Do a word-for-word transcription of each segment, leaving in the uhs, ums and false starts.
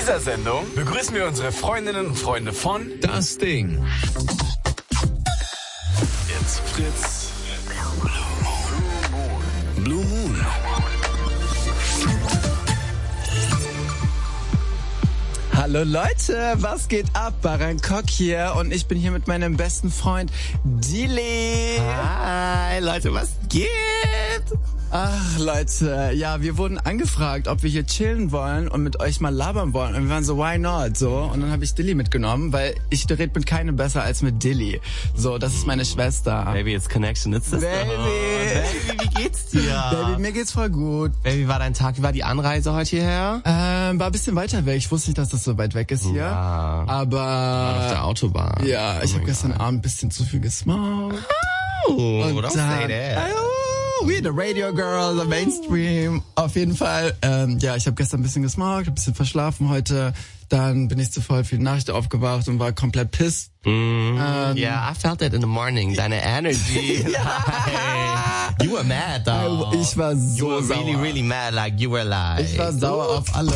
dieser Sendung begrüßen wir unsere Freundinnen und Freunde von Das Ding. It's Fritz. Blue Moon. Hallo Leute, was geht ab? Baran Kok hier und ich bin hier mit meinem besten Freund Dili. Hi Leute, was geht? Ach Leute, ja, wir wurden angefragt, ob wir hier chillen wollen und mit euch mal labern wollen. Und wir waren so, why not? So, und dann habe ich Dili mitgenommen, weil ich rede mit keinem besser als mit Dili. So, das ist meine Schwester. Baby, it's connection, it's sister. Baby. Baby, wie geht's dir? Baby, mir geht's voll gut. Baby, wie war dein Tag? Wie war die Anreise heute hierher? Ähm, war ein bisschen weiter weg. Ich wusste nicht, dass das so weit weg ist hier. Ja. Aber War auf der Autobahn. ja, ich Oh habe mein gestern Abend ein bisschen zu viel gesmoked. Oh, Und don't dann, say that. oh, we the Radio Girl, the Mainstream. Auf jeden Fall, ähm, ja, ich habe gestern ein bisschen gesmoked, ein bisschen verschlafen heute. Dann bin ich zu voll für die Nachricht aufgewacht und war komplett pissed. Mm, Ähm, yeah, I felt it in the morning. Deine Energy. Like, you were mad, though. Ich war so You were sauer. really, really mad. Like, you were like... Ich war sauer auf alles.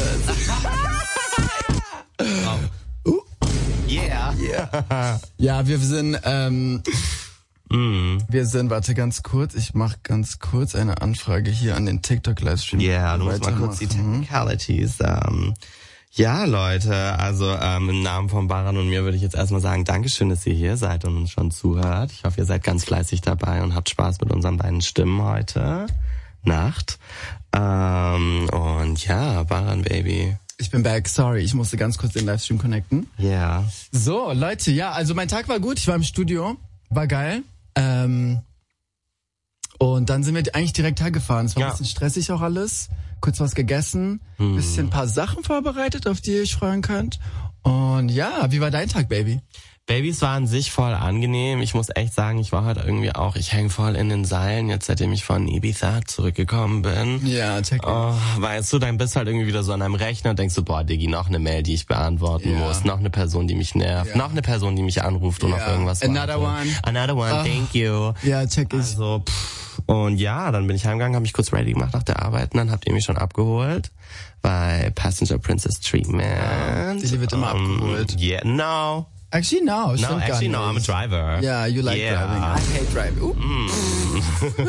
Oh. Yeah. Yeah. Ja, wir sind, ähm, Mm. wir sind, warte ganz kurz, ich mache ganz kurz eine Anfrage hier an den TikTok-Livestream. Ja, du musst mal kurz die Technicalities. Ähm, ja, Leute, also ähm, im Namen von Baran und mir würde ich jetzt erstmal sagen, Dankeschön, dass ihr hier seid und uns schon zuhört. Ich hoffe, ihr seid ganz fleißig dabei und habt Spaß mit unseren beiden Stimmen heute Nacht. Ähm, und ja, Baran, Baby. Ich bin back, sorry, ich musste ganz kurz den Livestream connecten. Ja. Yeah. So, Leute, ja, also mein Tag war gut, ich war im Studio, war geil. Ähm, und dann sind wir eigentlich direkt hergefahren. Es war Ja. ein bisschen stressig auch alles. Kurz was gegessen, Hm. bisschen ein paar Sachen vorbereitet, auf die ihr euch freuen könnt. Und ja, wie war dein Tag, Baby? Babys war an sich voll angenehm. Ich muss echt sagen, ich war heute irgendwie auch, ich hänge voll in den Seilen, jetzt seitdem ich von Ibiza zurückgekommen bin. Ja, check it. Oh, weißt du, dann bist halt irgendwie wieder so an einem Rechner und denkst du, boah, Diggi, noch eine Mail, die ich beantworten Ja. muss, noch eine Person, die mich nervt, Ja. noch eine Person, die mich anruft und Ja. auf irgendwas Another wartet. one. Another one, Oh. thank you. Ja, check ich. Also, pff, und ja, dann bin ich heimgegangen, habe mich kurz ready gemacht nach der Arbeit und dann habt ihr mich schon abgeholt bei Passenger Princess Treatment. Dilly wird immer Um, abgeholt. Yeah, no. Actually, no, No, stimmt actually, gar no, I'm a nicht. driver. Yeah, you like Yeah. driving. I hate driving. Uh.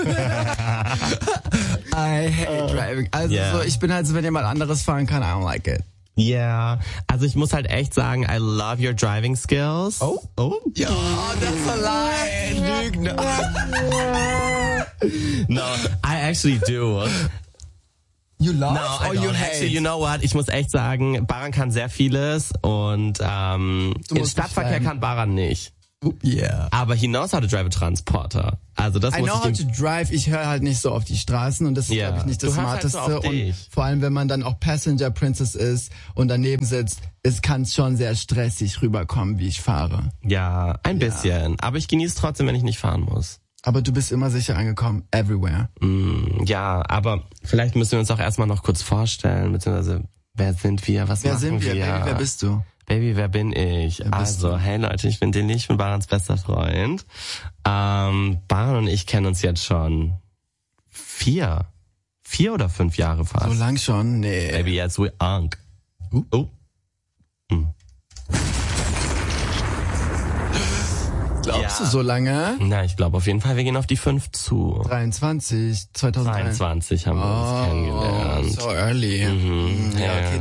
I hate driving. Also Yeah. so, ich bin halt so, wenn jemand anderes fahren kann, I don't like it. Ja, yeah. Also ich muss halt echt sagen, I love your driving skills. Oh? Oh? Ja, that's a lie. Lügner. No, I actually do. You love No, I or don't. you hate? Actually, you know what? Ich muss echt sagen, Baran kann sehr vieles und ähm, Du im musst Stadtverkehr nicht kann Baran nicht. Yeah. Aber he knows how to drive a transporter. Also das I muss know how ich to ihm... drive. Ich höre halt nicht so auf die Straßen und das ist, Ja. glaube ich, nicht das Du hörst halt so Smarteste. auf Und dich. vor allem, wenn man dann auch Passenger Princess ist und daneben sitzt, es kann schon sehr stressig rüberkommen, wie ich fahre. Ja, ein bisschen. Aber ich genieße trotzdem, wenn ich nicht fahren muss. Aber du bist immer sicher angekommen, everywhere. Mm, ja, aber vielleicht müssen wir uns auch erstmal noch kurz vorstellen, beziehungsweise wer sind wir, was Wer machen sind wir, wir? Baby? Wer bist du? Baby, wer bin ich? bist Also, du? hey Leute, ich bin Dilly, ich bin Barans bester Freund. Ähm, Baran und ich kennen uns jetzt schon vier, vier oder fünf Jahre fast. So lang schon? Nee. Baby, jetzt we Ank. Uh. Oh. Hm. Glaubst Ja. du so lange? Na, ich glaube auf jeden Fall, wir gehen auf die fünf zu. dreiundzwanzig, zweitausenddreiundzwanzig. zweiundzwanzig haben wir uns kennengelernt. So early. Mhm. Ja, okay,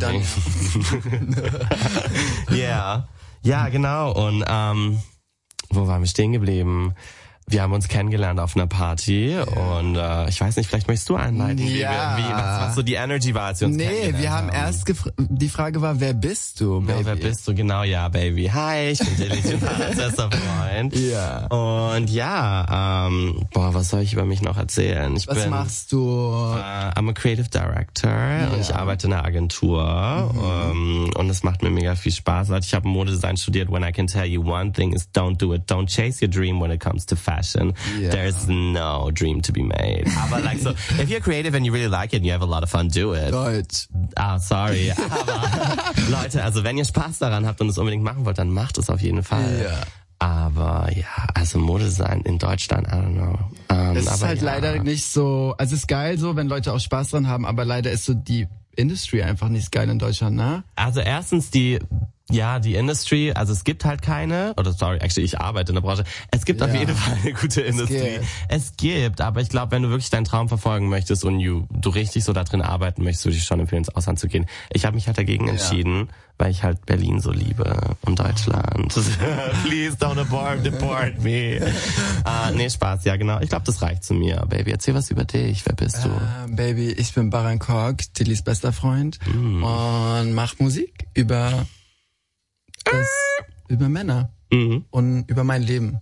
dann. Ja, ja, genau. Und ähm, wo waren wir stehen geblieben? Wir haben uns kennengelernt auf einer Party und äh, ich weiß nicht, vielleicht möchtest du einleiten, Ja. wie, wir, wie was, was so die Energy war, als wir uns Nee, kennengelernt wir haben erst gefra- die Frage war, wer bist du, Baby? Ja, wer bist du? Genau, ja, Baby. Hi, ich bin Dilly, ich bin Barans bester Freund. Ja. Und ja, ähm, boah, was soll ich über mich noch erzählen? Ich Was bin, machst du? Uh, I'm a creative director und ich arbeite in einer Agentur mhm. um, und es macht mir mega viel Spaß. Ich habe Modedesign studiert. When I can tell you one thing is don't do it. Don't chase your dream when it comes to fashion. Yeah. There's no dream to be made. Aber like so, if you're creative and you really like it and you have a lot of fun, do it. Deutsch. Ah, sorry. Aber Leute, also wenn ihr Spaß daran habt und es unbedingt machen wollt, dann macht es auf jeden Fall. Ja. Aber ja, also Modedesign in Deutschland, I don't know. Um, Es ist aber halt ja. leider nicht so, also es ist geil so, wenn Leute auch Spaß dran haben, aber leider ist so die Industry einfach nicht geil in Deutschland, ne? Also erstens die, ja, die Industry, also es gibt halt keine, oder sorry, actually, ich arbeite in der Branche. Es gibt Ja. auf jeden Fall eine gute Industrie. gibt. Es gibt, aber ich glaube, wenn du wirklich deinen Traum verfolgen möchtest und you, du richtig so da drin arbeiten möchtest, würde ich schon empfehlen, ins Ausland zu gehen. Ich habe mich halt dagegen Ja. entschieden, weil ich halt Berlin so liebe und Deutschland. Please don't abort, deport me. Ah, nee, Spaß, ja genau. Ich glaube, das reicht zu mir. Baby, erzähl was über dich. Wer bist du? Äh, Baby, ich bin Baran Kork, Dillys bester Freund Mm. und mach Musik über das, über Männer Mhm. und über mein Leben.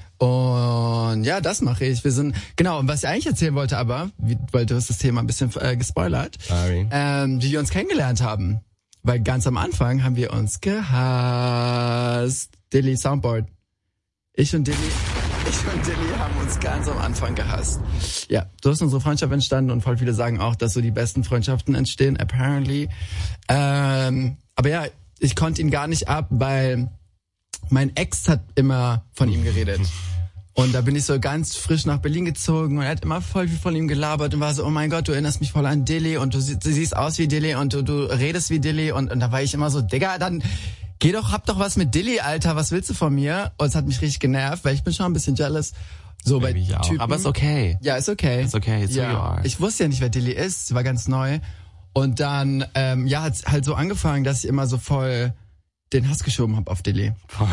Und ja, das mache ich. Wir sind, genau, und was ich eigentlich erzählen wollte, aber, wie, weil du hast das Thema ein bisschen äh, gespoilert, Sorry. ähm, wie wir uns kennengelernt haben. Weil ganz am Anfang haben wir uns gehasst. Dilly Soundboard. Ich und Dilly, ich und Dilly haben uns ganz am Anfang gehasst. Ja, so ist unsere Freundschaft entstanden und voll viele sagen auch, dass so die besten Freundschaften entstehen, apparently. Ähm, aber ja, ich konnte ihn gar nicht ab, weil mein Ex hat immer von ihm geredet. Und da bin ich so ganz frisch nach Berlin gezogen und er hat immer voll viel von ihm gelabert und war so, oh mein Gott, du erinnerst mich voll an Dilly und du, sie, du siehst aus wie Dilly und du, du redest wie Dilly und, und da war ich immer so, Digga, dann geh doch, hab doch was mit Dilly, Alter, was willst du von mir? Und es hat mich richtig genervt, weil ich bin schon ein bisschen jealous. So bei Ich auch. Typen. Aber ist okay. Ja, ist okay. Ist okay, it's who you ja. are. Ich wusste ja nicht, wer Dilly ist, sie war ganz neu. Und dann, ähm, ja, hat's halt so angefangen, dass ich immer so voll den Hass geschoben habe auf Dilly.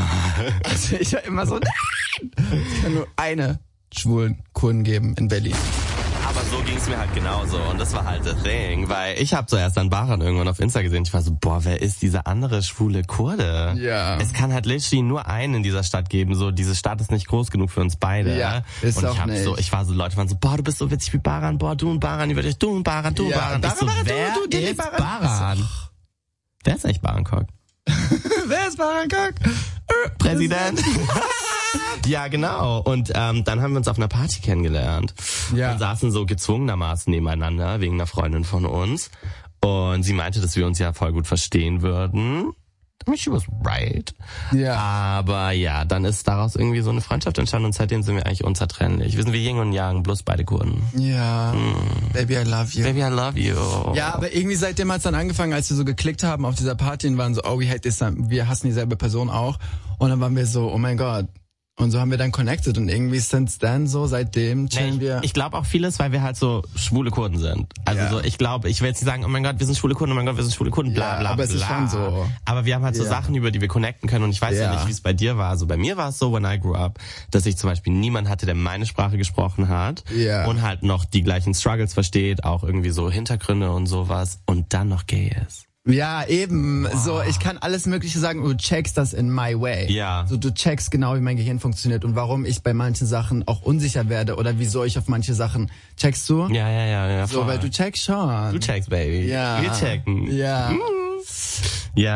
Also ich war immer so, nein! Es kann nur eine schwulen Kunden geben in Berlin. Aber so ging's mir halt genauso und das war halt the thing, weil ich habe zuerst an Baran irgendwann auf Insta gesehen, ich war so, boah, wer ist dieser andere schwule Kurde? Ja. Es kann halt literally nur einen in dieser Stadt geben, so diese Stadt ist nicht groß genug für uns beide. Ja, ist und ich auch hab nicht. so, ich war so, Leute waren so, boah, du bist so witzig wie Baran, boah, du und Baran, ihr würdet du und Baran, du und Ja, Baran. Ich Baran, so, Baran, du, wer du, Dilly, ist Baran? Baran? Wer ist eigentlich Baran Kork? Wer ist Baran Kork? Präsident. Ja, genau. Und ähm, dann haben wir uns auf einer Party kennengelernt. Ja. Und saßen so gezwungenermaßen nebeneinander wegen einer Freundin von uns. Und sie meinte, dass wir uns ja voll gut verstehen würden. She was right. Ja. Aber ja, dann ist daraus irgendwie so eine Freundschaft entstanden und seitdem sind wir eigentlich unzertrennlich. Wir sind wie Yin und Yang, bloß beide Kurden. Ja. Baby, I love you. Baby, I love you. Ja, aber irgendwie seitdem hat's dann angefangen, als wir so geklickt haben auf dieser Party und waren so, oh, we hate this, wir hassen dieselbe Person auch. Und dann waren wir so, oh mein Gott. Und so haben wir dann connected und irgendwie since then so, seitdem chillen Nee, wir. ich ich glaube auch vieles, weil wir halt so schwule Kurden sind. Also Ja. so, ich glaube, ich will jetzt nicht sagen, oh mein Gott, wir sind schwule Kurden, oh mein Gott, wir sind schwule Kurden, bla Ja, bla aber es bla. ist schon so. Aber wir haben halt so Ja. Sachen, über die wir connecten können und ich weiß ja, Ja. nicht, wie es bei dir war. Also bei mir war es so, when I grew up, dass ich zum Beispiel niemand hatte, der meine Sprache gesprochen hat Ja. und halt noch die gleichen Struggles versteht, auch irgendwie so Hintergründe und sowas und dann noch gay ist. Ja, eben. So, ich kann alles Mögliche sagen und du checkst das in my way. Ja. So, du checkst genau, wie mein Gehirn funktioniert und warum ich bei manchen Sachen auch unsicher werde oder wieso ich auf manche Sachen, checkst du? Ja, ja, ja, ja. So, voll. weil du checkst schon. du checkst, Baby. Ja. Wir checken. Ja. Ja.